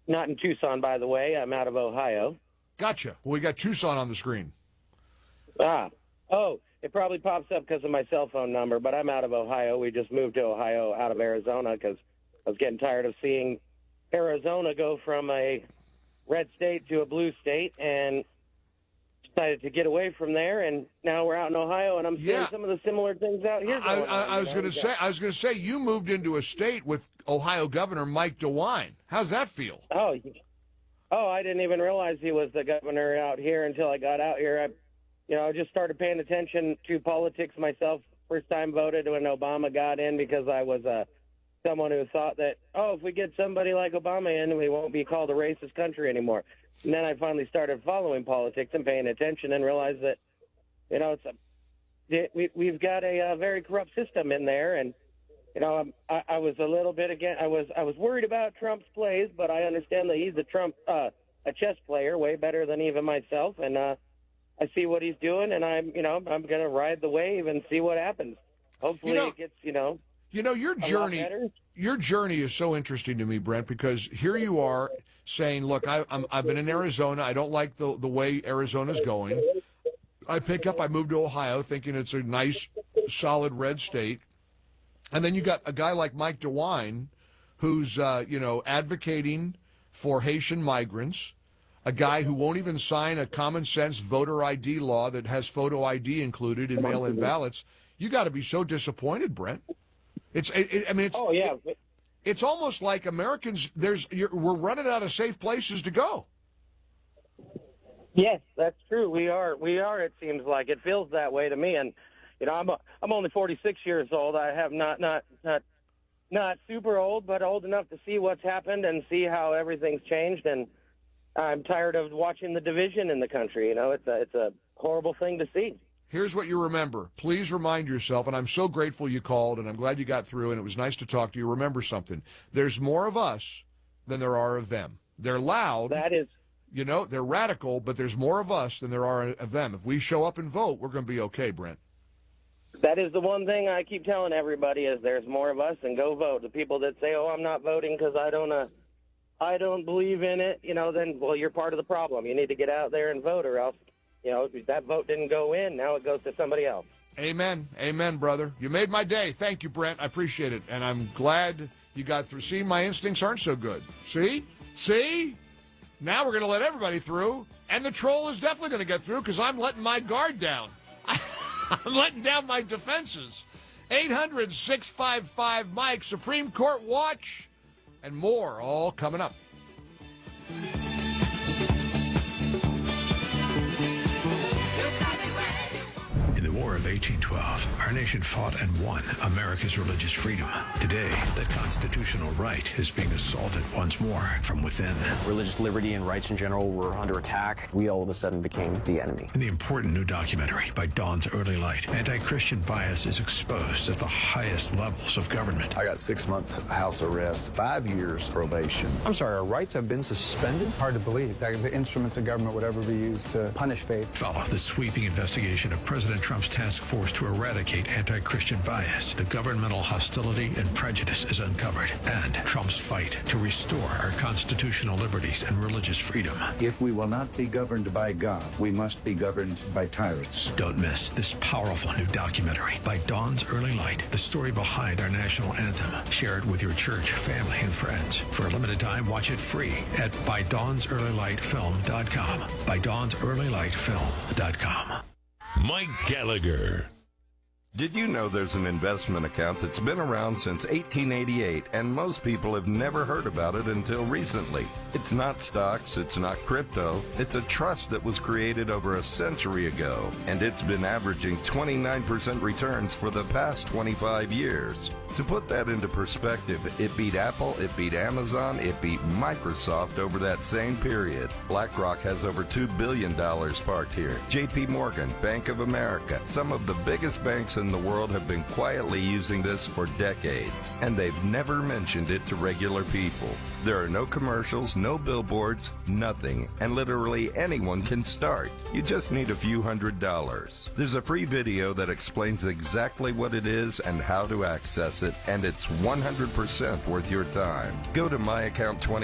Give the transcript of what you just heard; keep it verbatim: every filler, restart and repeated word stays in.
not in Tucson, by the way. I'm out of Ohio. Gotcha. Well, we got Tucson on the screen. Ah. Oh, it probably pops up because of my cell phone number, but I'm out of Ohio. We just moved to Ohio out of Arizona because I was getting tired of seeing Arizona go from a red state to a blue state, and decided to get away from there, and now we're out in Ohio, and I'm seeing Yeah. some of the similar things out here. I, Going I, on, I was you know? going to We say, got- I was going to say, you moved into a state with Ohio Governor Mike DeWine. How's that feel? Oh, oh, I didn't even realize he was the governor out here until I got out here. I, you know, I just started paying attention to politics myself. First time voted when Obama got in because I was uh, someone who thought that, oh, if we get somebody like Obama in, we won't be called a racist country anymore. And then I finally started following politics and paying attention and realized that, you know, it's a, we, we've got a, uh very corrupt system in there. And, you know, I'm, I, I was a little bit again. I was I was worried about Trump's plays, but I understand that he's a Trump uh, a chess player, way better than even myself. And uh, I see what he's doing, and I'm you know I'm going to ride the wave and see what happens. Hopefully, You know, it gets you know. You know, your a lot journey, better. your journey is so interesting to me, Brent, because here you are saying, look, I, I'm, I've been in Arizona. I don't like the, the way Arizona's going. I pick up, I moved to Ohio thinking it's a nice, solid red state. And then you got a guy like Mike DeWine who's, uh, you know, advocating for Haitian migrants, a guy who won't even sign a common sense voter I D law that has photo I D included in mail-in ballots. You got to be so disappointed, Brent. It's, it, it, I mean, it's, Oh yeah. it, it's almost like Americans. There's, you're, we're running out of safe places to go. Yes, that's true. We are. We are. It seems like it feels that way to me. And you know, I'm a, I'm only forty-six years old. I have not not not not super old, but old enough to see what's happened and see how everything's changed. And I'm tired of watching the division in the country. You know, it's a it's a horrible thing to see. Here's what you remember. Please remind yourself, and I'm so grateful you called, and I'm glad you got through, and it was nice to talk to you. Remember something. There's more of us than there are of them. They're loud. That is. You know, they're radical, but there's more of us than there are of them. If we show up and vote, we're going to be okay, Brent. That is the one thing I keep telling everybody is there's more of us, and go vote. The people that say, "Oh, I'm not voting because I don't, uh, I don't believe in it," you know, then well, you're part of the problem. You need to get out there and vote, or else, you know, that vote didn't go in. Now it goes to somebody else. Amen, amen, brother. You made my day. Thank you, Brent. I appreciate it, and I'm glad you got through. See, my instincts aren't so good. See, see. Now we're going to let everybody through, and the troll is definitely going to get through because I'm letting my guard down. I'm letting down my defenses. eight hundred, six five five, Mike, Supreme Court Watch, and more all coming up. In the War of eighteen twelve, our nation fought and won America's religious freedom. Today, that constitutional right is being assaulted once more from within. Religious liberty and rights in general were under attack. We all of a sudden became the enemy. In the important new documentary, By Dawn's Early Light, anti-Christian bias is exposed at the highest levels of government. I got six months house arrest, five years probation. I'm sorry, our rights have been suspended? Hard to believe that the instruments of government would ever be used to punish faith. Follow the sweeping investigation of President Trump's task force to eradicate anti-Christian bias. The governmental hostility and prejudice is uncovered, and Trump's fight to restore our constitutional liberties and religious freedom. If we will not be governed by God, we must be governed by tyrants. Don't miss this powerful new documentary, By Dawn's Early Light, the story behind our national anthem. Share it with your church, family, and friends. For a limited time, watch it free at by dawns early light film dot com. by dawns early light film dot com. Mike Gallagher. Did you know there's an investment account that's been around since eighteen eighty-eight, and most people have never heard about it until recently? It's not stocks, it's not crypto, it's a trust that was created over a century ago, and it's been averaging twenty-nine percent returns for the past twenty-five years. To put that into perspective, it beat Apple, it beat Amazon, it beat Microsoft over that same period. BlackRock has over two billion dollars parked here. J P Morgan, Bank of America, some of the biggest banks in the world have been quietly using this for decades, and they've never mentioned it to regular people. There are no commercials, no billboards, nothing, and literally anyone can start. You just need a few hundred dollars. There's a free video that explains exactly what it is and how to access it, and it's one hundred percent worth your time. Go to my account twenty